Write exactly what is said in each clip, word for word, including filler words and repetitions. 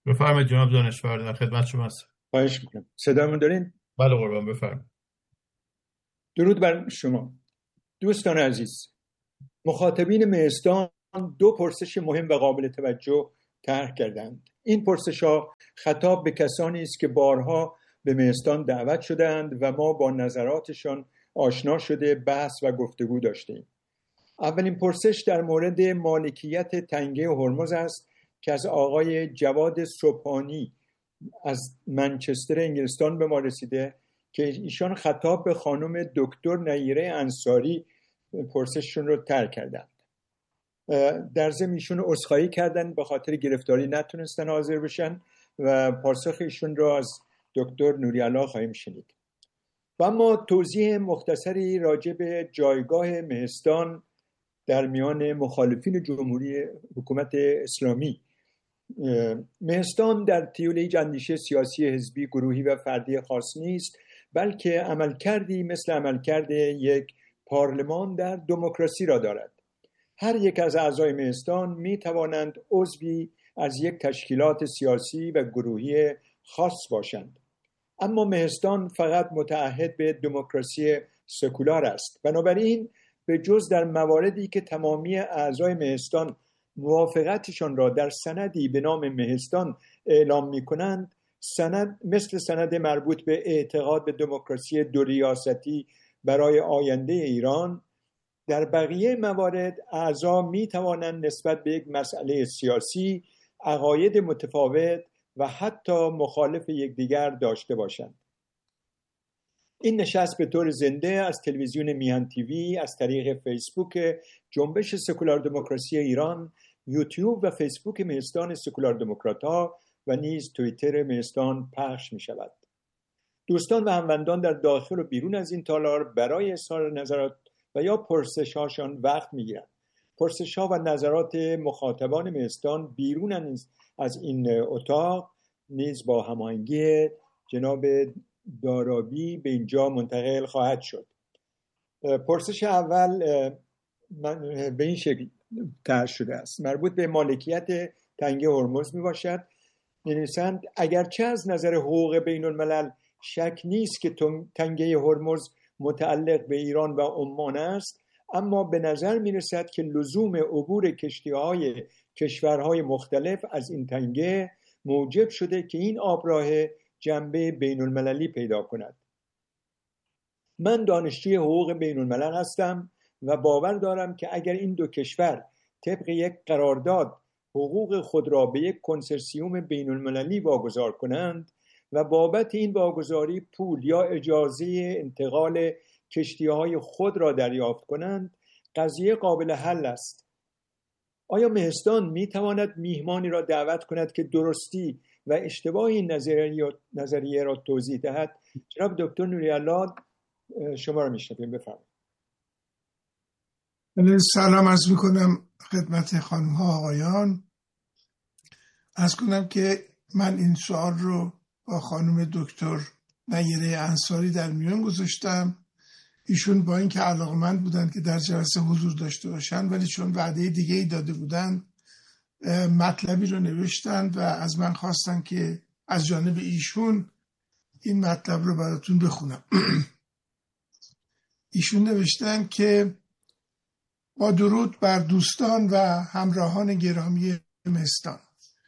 بفرمایید جناب دانشور، در خدمت شما هستم. خواهش میکنم. صدامون دارین؟ بله قربان، بفرمایید. درود بر شما دوستان عزیز. مخاطبین مهستان دو پرسش مهم و قابل توجه طرح کردند. این پرسش‌ها خطاب به کسانی است که بارها به مهستان دعوت شدند و ما با نظراتشان آشنا شده بحث و گفتگو داشتیم. اولین پرسش در مورد مالکیت تنگه هرمز است که از آقای جواد صبحانی از منچستر انگلستان به ما رسیده که ایشان خطاب به خانم دکتر نیره انصاری پرسششون رو طرح کردند. در ضمن ایشون عذرخواهی کردن به خاطر گرفتاری نتونستن حاضر بشن و پاسخ ایشون رو از دکتر نوری‌الله خواهیم شنید. و اما توضیح مختصری راجع به جایگاه مهستان در میان مخالفین جمهوری حکومت اسلامی. مهستان در طیول هیچ اندیشه سیاسی، حزبی، گروهی و فردی خاص نیست، بلکه عملکردی مثل عملکرد یک پارلمان در دموکراسی را دارد. هر یک از اعضای مهستان می توانند عضوی از یک تشکیلات سیاسی و گروهی خاص باشند. اما مهستان فقط متعهد به دموکراسی سکولار است. بنابراین به جز در مواردی که تمامی اعضای مهستان موافقتشان را در سندی به نام مهستان اعلام می کنند، سند مثل سند مربوط به اعتقاد به دموکراسی دو ریاستی برای آینده ایران، در بقیه موارد اعضا می توانند نسبت به یک مسئله سیاسی عقاید متفاوت و حتی مخالف یکدیگر داشته باشند. این نشست به طور زنده از تلویزیون میهن تیوی، از طریق فیسبوک جنبش سکولار دموکراسی ایران، یوتیوب و فیسبوک مهستان سکولار دموکرات‌ها و نیز توییتر مهستان پخش می شود. دوستان و هموندان در داخل و بیرون از این تالار برای اظهار نظرات و یا پرسش‌هاشان وقت می‌گیرند. پرسش‌ها و نظرات مخاطبان مهستان بیرون از این اتاق نیز با هماهنگی جناب دارابی به اینجا منتقل خواهد شد. پرسش اول به این شکل طرح شده است. مربوط به مالکیت تنگه هرمز میباشد. می‌نویسند اگرچه از نظر حقوق بین الملل شک نیست که تنگه هرمز متعلق به ایران و عمان است، اما به نظر می‌رسد که لزوم عبور کشتی‌های کشورهای مختلف از این تنگه موجب شده که این آبراه جنبه بین المللی پیدا کند. من دانشجوی حقوق بین الملل هستم و باور دارم که اگر این دو کشور طبق یک قرارداد حقوق خود را به یک کنسرسیوم بین المللی واگذار کنند و بابت این واگذاری پول یا اجازه انتقال کشتی‌های خود را دریافت کنند، قضیه قابل حل است. آیا مهستان می تواند میهمانی را دعوت کند که درستی و اشتباه این نظریه, نظریه را توضیح دهد؟ جناب دکتر نوری‌الله، شما را میشنویم، بفرمایید. سلام عرض میکنم خدمت خانم ها آقایان. عرض کنم که من این سوال رو با خانم دکتر نیره انصاری در میان گذاشتم. ایشون با اینکه علاقمند بودن که در جلسه حضور داشته باشن، ولی چون وعده دیگه ای داده بودن مطلبی رو نوشتند و از من خواستن که از جانب ایشون این مطلب رو براتون بخونم. ایشون نوشتن که با درود بر دوستان و همراهان گرامی مهستان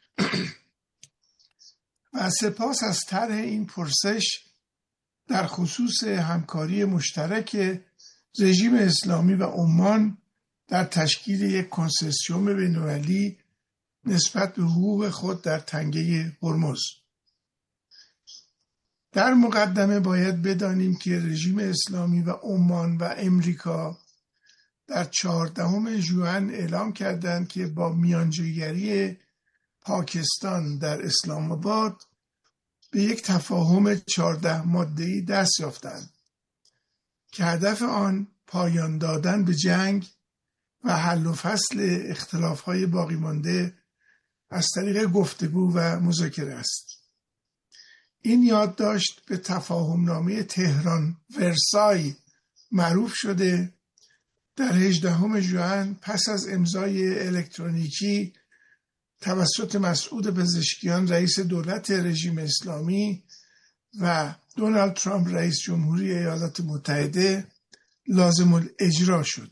و سپاس از طرح این پرسش در خصوص همکاری مشترک رژیم اسلامی و عمان در تشکیل یک کنسرسیوم بین‌المللی نسبت به حقوق خود در تنگه هرمز. در مقدمه باید بدانیم که رژیم اسلامی و عمان و امریکا در چهاردهم ژوئن اعلام کردند که با میانجیگری پاکستان در اسلام آباد به یک تفاهم چهارده ماده‌ای دست یافتند که هدف آن پایان دادن به جنگ و حل و فصل اختلاف‌های باقی مانده از طریق گفتگو و مذاکره است. این یادداشت به تفاهمنامه تهران ورسای معروف شده در هجدهم ژوئن پس از امضای الکترونیکی توسط مسعود پزشکیان رئیس دولت رژیم اسلامی و دونالد ترامپ رئیس جمهوری ایالات متحده لازم الاجرا شد.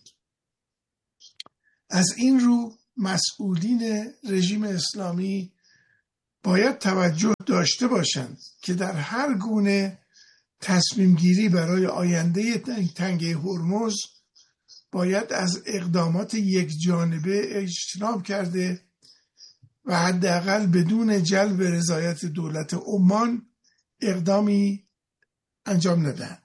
از این رو مسئولین رژیم اسلامی باید توجه داشته باشند که در هر گونه تصمیم گیری برای آینده تنگه هرمز باید از اقدامات یک جانبه اجتناب کرده و حداقل بدون جلب رضایت دولت عمان اقدامی انجام ندهند.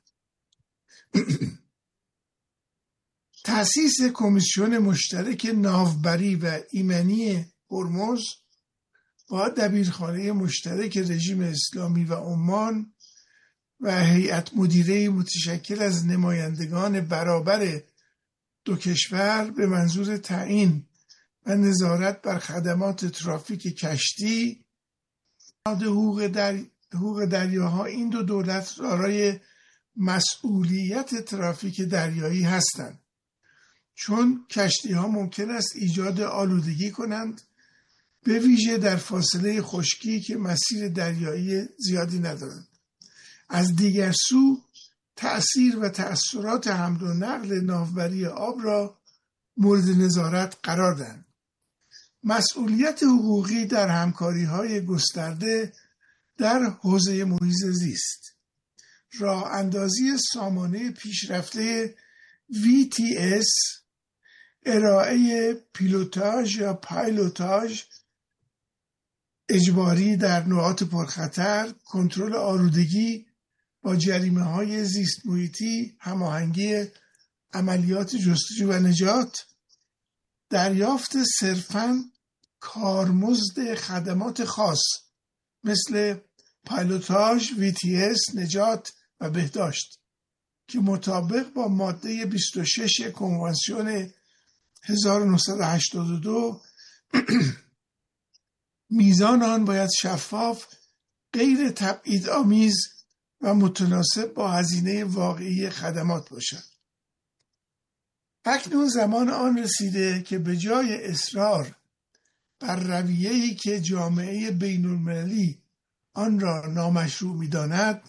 تأسیس کمیسیون مشترک ناوبری و ایمنی هرمز با دبیرخانه مشترک رژیم اسلامی و عمان و هیئت مدیره متشکل از نمایندگان برابر دو کشور به منظور تعیین و نظارت بر خدمات ترافیک کشتی حقوق در حقوق دریاها. این دو دولت دارای مسئولیت ترافیک دریایی هستند، چون کشتی ها ممکن است ایجاد آلودگی کنند، به ویژه در فاصله خشکی که مسیر دریایی زیادی ندارند. از دیگر سو تأثیر و تأثیرات حمل و نقل ناوبری آب را مورد نظارت قرار دهند. مسئولیت حقوقی در همکاری‌های گسترده در حوزه محیط زیست، راه اندازی سامانه پیشرفته وی تی اس، ارائه پیلوتاژ یا پایلوتاژ اجباری در نقاط پرخطر، کنترل آلودگی با جریمه‌های زیست محیطی، هماهنگی عملیات جستجو و نجات، دریافت صرفاً کارمزد خدمات خاص مثل پایلوتاژ، وی تی اس، نجات و بهداشت که مطابق با ماده بیست و شش کنوانسیون هزار و نهصد و هشتاد و دو میزان آن باید شفاف، غیر تبعیض‌آمیز و متناسب با هزینه واقعی خدمات باشد. اکنون زمان آن رسیده که به جای اصرار بر رویه‌ای که جامعه بین‌المللی آن را نامشروع می‌داند،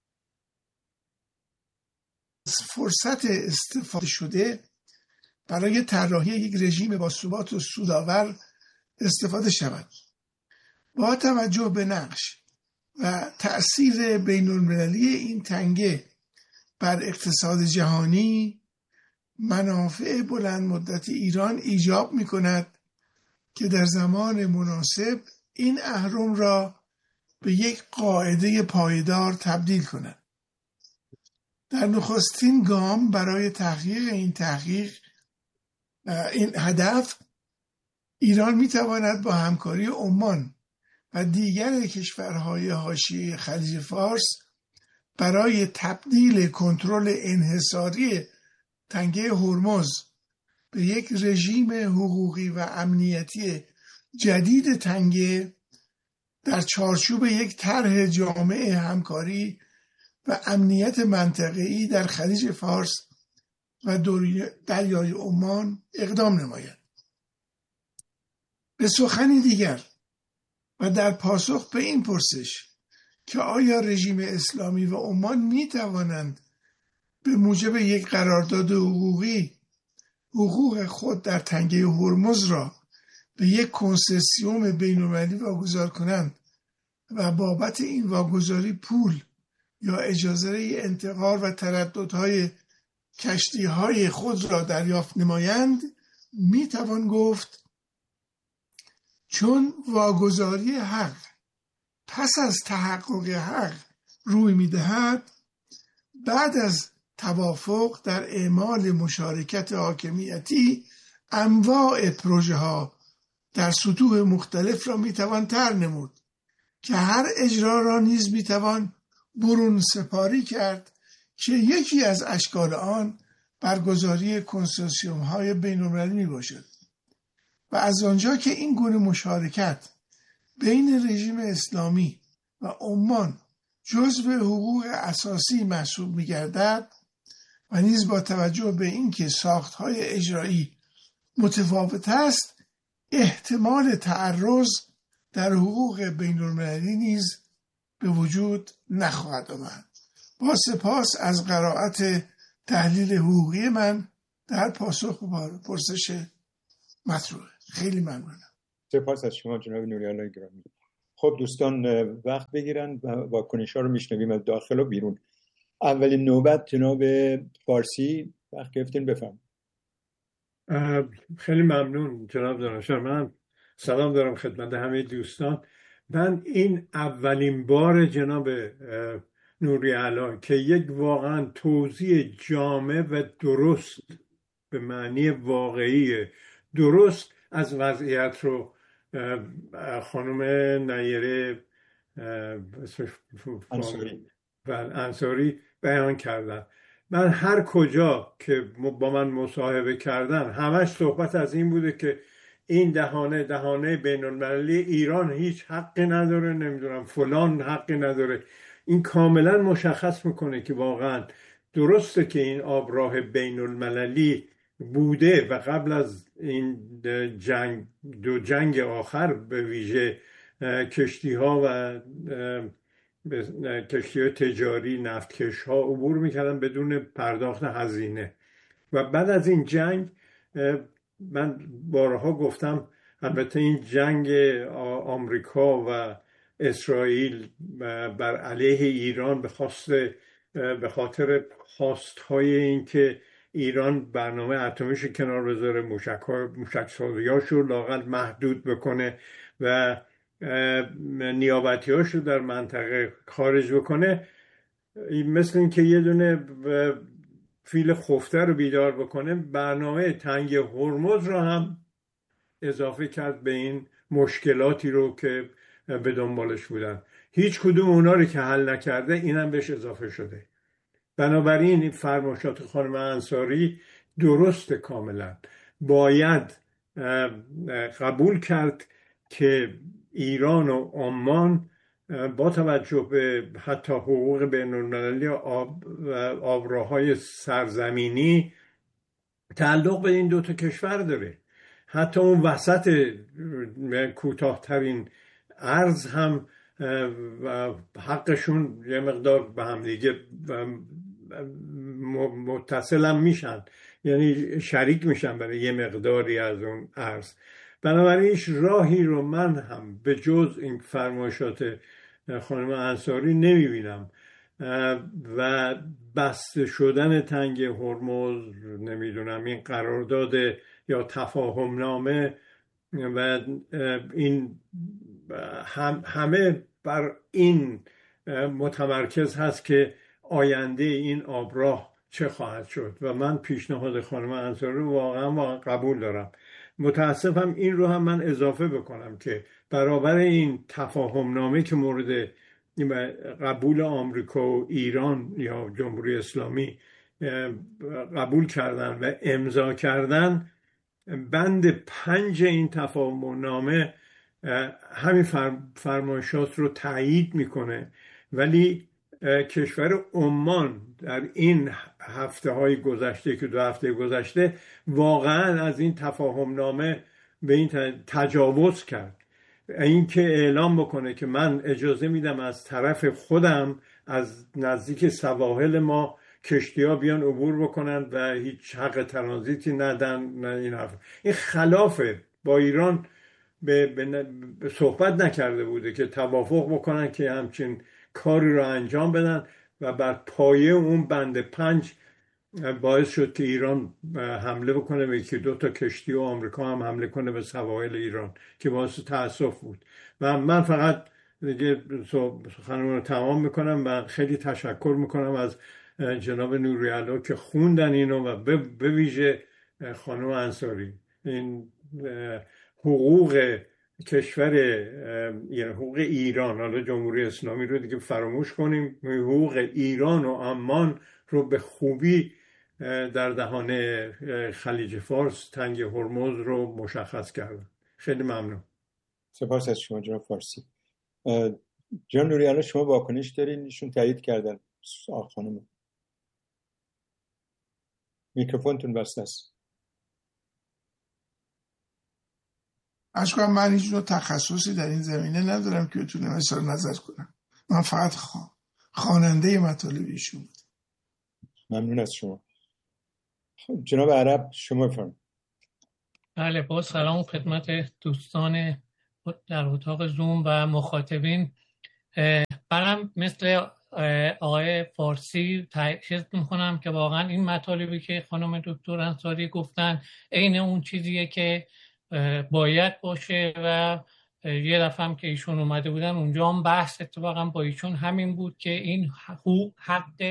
از فرصت استفاده شده برای طراحی یک رژیم با ثبات و سودآور استفاده شود. با توجه به نقش و تأثیر بین‌المللی این تنگه بر اقتصاد جهانی، منافع بلند مدت ایران ایجاب می کند که در زمان مناسب این اهرم را به یک قاعده پایدار تبدیل کند. در نخستین گام برای تحقیق این تحقیق این هدف، ایران می تواند با همکاری عمان و دیگر کشورهای حاشیه خلیج فارس برای تبدیل کنترل انحصاری تنگه هرمز به یک رژیم حقوقی و امنیتی جدید تنگه در چارچوب یک طرح جامع همکاری و امنیت منطقه‌ای در خلیج فارس و دریای عمان اقدام نماید. به سخنی دیگر و در پاسخ به این پرسش که آیا رژیم اسلامی و عمان می توانند به موجب یک قرارداد حقوقی حقوق خود در تنگه هرمز را به یک کنسسیوم بین‌المللی واگذار کنند و بابت این واگذاری پول یا اجازه انتقال و ترددهای کشتی‌های خود را دریافت نمایند، می توان گفت چون واگذاری حق پس از تحقق حق روی می دهد، بعد از توافق در اعمال مشارکت حاکمیتی انواع پروژه ها در سطوح مختلف را می توان طرح نمود که هر اجرا را نیز می توان برون سپاری کرد که یکی از اشکال آن برگزاری کنسورسیوم های بین‌المللی می باشد. و از آنجا که این گونه مشارکت بین رژیم اسلامی و عمان جزو حقوق اساسی محسوب می گردد و نیز با توجه به اینکه ساختهای اجرایی متفاوت است، احتمال تعرض در حقوق بین المللی نیز به وجود نخواهد آمد. با سپاس از قرائت تحلیل حقوقی من در پاسخ به پرسش مطروح. خیلی ممنونم. سپاس از شما جناب نوری‌الله گرامی. خب دوستان وقت بگیرن و واکنش‌ها رو میشنویم از داخل و بیرون. اولین نوبت جناب فارسی وقت گرفتین، بفهم. خیلی ممنون جناب دانشور. من سلام دارم خدمت همه دوستان. من این اولین بار جناب نوری‌الله که یک واقعا توضیح جامع و درست به معنی واقعی درست از وضعیت رو خانم نیره انصاری و انصاری بیان کردن. من هر کجا که با من مصاحبه کردن همش صحبت از این بوده که این دهانه دهانه بین المللی، ایران هیچ حقی نداره، نمیدونم فلان حقی نداره. این کاملا مشخص میکنه که واقعا درسته که این آبراه بین المللی بوده و قبل از این جنگ، دو جنگ آخر به ویژه کشتی ها و کشتی های تجاری، نفتکش ها عبور میکردن بدون پرداخت هزینه. و بعد از این جنگ من بارها گفتم، البته این جنگ آمریکا و اسرائیل بر علیه ایران به خواست به خاطر خواستهای این که ایران برنامه اتمیش کنار بذاره، موشک سازیاش رو لااقل محدود بکنه و نیابتیاش رو در منطقه خارج بکنه، مثل این که یه دونه فیل خفته رو بیدار بکنه، برنامه تنگ هرمز رو هم اضافه کرد به این مشکلاتی رو که به دنبالش بودن. هیچ کدوم اونا رو که حل نکرده اینم بهش اضافه شده. بنابراین این فرمایشات خانم انصاری درست، کاملا باید قبول کرد که ایران و عمان با توجه به حتی حقوق بین المللی آب آبراهای سرزمینی تعلق به این دو تا کشور داره. حتی اون وسط کوتاه‌ترین ارز هم حقشون یه مقدار به هم دیگه متصل هم میشن، یعنی شریک میشن برای یه مقداری از اون ارز. بنابراین هیچ راهی رو من هم به جز این فرمایشات خانم انصاری نمیبینم و بسته شدن تنگ هرمز، نمیدونم این قرارداد یا تفاهم نامه و این هم همه بر این متمرکز هست که آینده این آبراه چه خواهد شد و من پیشنهاد خانم انصاری رو واقعا, واقعا قبول دارم. متاسفم این رو هم من اضافه بکنم که برابر این تفاهم نامه که مورد قبول آمریکا و ایران یا جمهوری اسلامی قبول کردن و امضا کردن، بند پنج این تفاهم نامه همین فرمایشات رو تایید میکنه، ولی کشور عمان در این هفته های گذشته که دو هفته گذشته واقعا از این تفاهم نامه به این تجاوز کرد. این که اعلام بکنه که من اجازه میدم از طرف خودم از نزدیک سواحل ما کشتی ها بیان عبور بکنن و هیچ حق ترانزیتی ندن، نه این حرف. این خلافه. با ایران به, به, به صحبت نکرده بوده که توافق بکنن که همچین کاری رو انجام بدن و بر پایه اون بند پنج باعث شد که ایران حمله بکنه به یکی دو تا کشتی و آمریکا هم حمله کنه به سواحل ایران که باعث تأسف بود. و من فقط دیگه سخنم رو تمام میکنم و خیلی تشکر میکنم از جناب نوری‌الله که خوندن اینو و به ویژه خانم انصاری. این حقوق کشور، یعنی حقوق ایران، حالا جمهوری اسلامی رو دیگه فراموش کنیم، حقوق ایران و عمان رو به خوبی در دهان خلیج فارس تنگ هرمز رو مشخص کردن. خیلی ممنون. سپاس از شما جناب فارسی. جناب نوری‌الله شما واکنش دارین؟ ایشون تایید کردن. آقا خانم میکروفونتون بسته است. اشکال من هیچ نوع تخصصی در این زمینه ندارم که بتونم اظهار نظر کنم. من فقط خوا... خواننده مطالب ایشون بود. ممنون از شما. خب جناب عرب شما بفرمایید. بله، با سلام خدمت دوستان در اتاق زوم و مخاطبین. برام مثل آقای فارسی تأکید میکنم که واقعا این مطالبی که خانم دکتر انصاری گفتن عین اون چیزیه که باید باشه و یه دفعه هم که ایشون اومده بودن اونجا هم بحث اتفاقا با ایشون همین بود که این حق